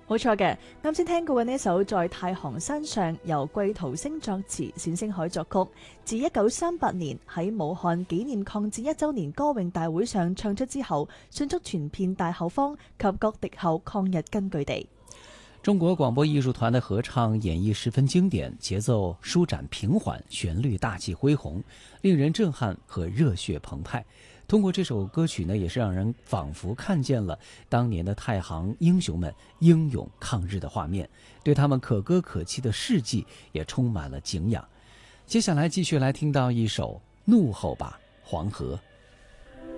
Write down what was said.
冇錯嘅，啱先聽過嘅呢首《在太行山上》，由季陶星作詞，冼星海作曲，自1938年喺武漢紀念抗戰1週年歌詠大會上唱出之後，迅速傳遍大後方及各敵後抗日根據地。 中國廣播藝術團的合唱演繹十分經典，節奏舒展平緩，旋律大氣恢宏，令人震撼和熱血澎湃。通過這首歌曲呢，也是讓人仿佛看見了當年的太行英雄們英勇抗日的畫面，對他們可歌可泣的事跡也充滿了敬仰。接下來繼續來聽到一首《怒吼吧，黃河》。